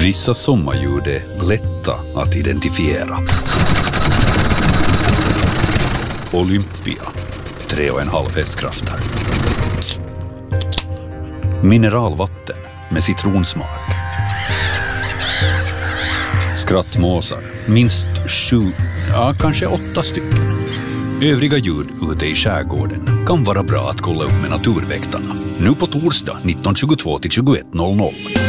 Vissa sommardjur är lätta att identifiera. Olympia, 3,5 hästkrafter. Mineralvatten med citronsmak. Skrattmåsar, minst 7, kanske 8 stycken. Övriga djur ute i skärgården kan vara bra att kolla upp med naturväktarna. Nu på torsdag 19.22 till 21.00.